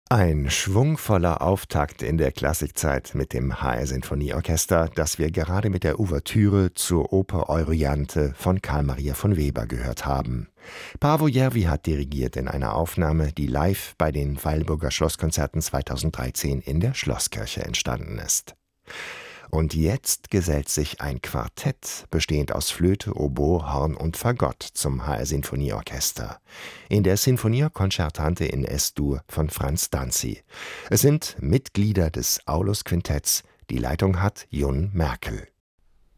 Ein schwungvoller Auftakt in der Klassikzeit mit dem HR Sinfonieorchester, das wir gerade mit der Ouvertüre zur Oper Euryanthe von Carl Maria von Weber gehört haben. Paavo Järvi hat dirigiert in einer Aufnahme, die live bei den Weilburger Schlosskonzerten 2013 in der Schlosskirche entstanden ist. Und jetzt gesellt sich ein Quartett, bestehend aus Flöte, Oboe, Horn und Fagott, zum HR Sinfonieorchester. In der Sinfonia Concertante in Es-Dur von Franz Danzi. Es sind Mitglieder des Aulus-Quintetts, die Leitung hat Jun Merkel.